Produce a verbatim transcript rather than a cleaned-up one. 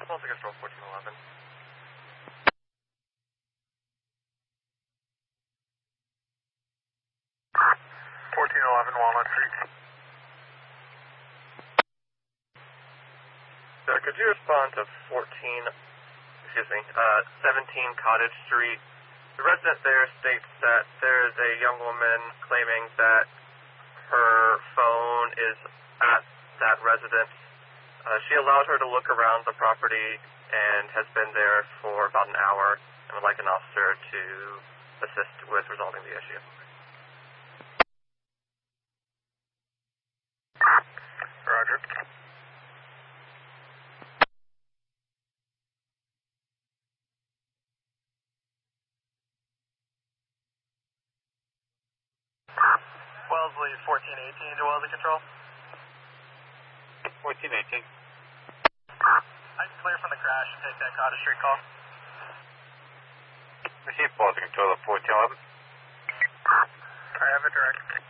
Wellesley Control fourteen eleven. fourteen eleven Walnut Street. Sir, could you respond to fourteen, excuse me, uh, seventeen Cottage Street? The resident there states that there is a young woman claiming that her phone is at that residence. Uh, she allowed her to look around the property and has been there for about an hour and would like an officer to assist with resolving the issue. Roger. Wellesley fourteen eighteen to Wellesley Control. fourteen eighteen. I can clear from the crash and take that Cottage Street call. Receive Wellesley Control at fourteen eleven. I have it direct.